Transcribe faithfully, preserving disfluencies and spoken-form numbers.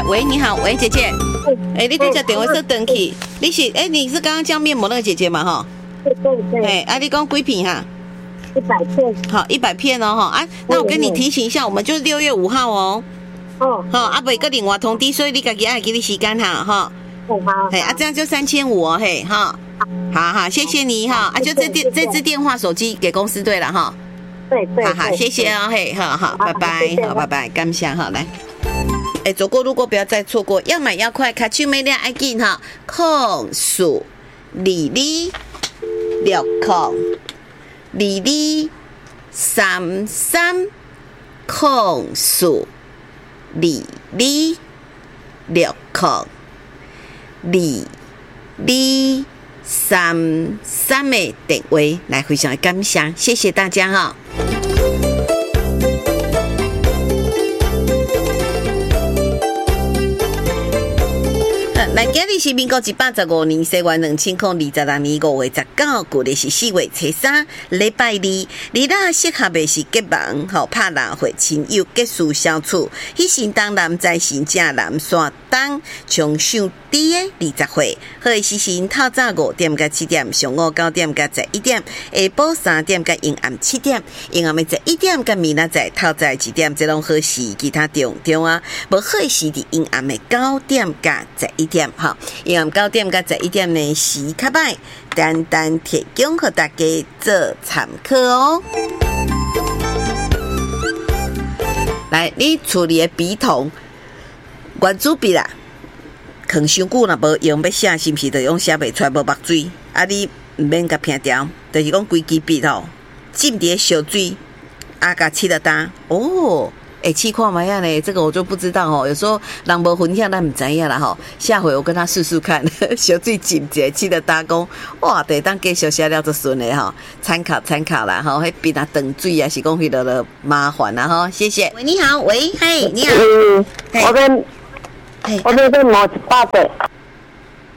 喂，你好，喂，姐姐。哎、欸，你对这电话说登去，你是哎、欸，你是刚刚叫面膜那个姐姐嘛？哈。 对对对。 哎、欸，啊，你讲几片哈？ 一百片。 好，一百片哦，哈啊，那我跟你提醒一下，我们就是六月五号哦。哦。好，啊，袂个另外通知，所以你家己爱给你时间哈，哈。 好。 嘿，啊，这样就三千五哦，嘿，哈。好好，谢谢你哈，啊，就这电这支电话手机给公司对了哈。 对对。 好好，谢谢哦，嘿，好好，拜拜，好，拜拜，感谢哈，来。哎，走过路过不要再错过，要买要快，卡丘美亮爱紧哈，控数李李六控李李三三控数李李六控李李三三的电话来，非常的感谢，谢谢大家哈。来，今日是民国一百十五年西元两千零二十六年五月十九，旧历是四月初三，礼拜二。你那适合的是结盟，吼拍烂会亲友结束相处。迄时当南在新正南山东从上底的二十岁，好的时辰透早五点到七点，上午九点到十一点，下晡三点到阴暗七点，阴暗的十一点到明仔载透早一点，这拢好时，其他重重啊，无好的时伫阴暗的九点到十一点。好，阴暗九点到十一点呢时较歹，单单提供给大家做参考哦。来，你处理的笔筒，圆珠笔啦，放伤久若无用，要写是毋是？就用写袂出来，无墨水，啊，你毋免甲拼掉，就是讲规支笔吼，浸伫烧水，啊，甲漆了干哦。哎，气矿嘛样呢？这个我就不知道哦。有时候人无分享，咱唔知影啦吼。下回我跟他试试看，小水浸一气的打工，哇，得当继续写了就顺的哈。参考参考啦哈，迄边啊等水啊是讲迄落了麻烦啦哈。谢谢。喂，你好，喂，嘿，你好。 嗯，我跟，我这个毛一百的。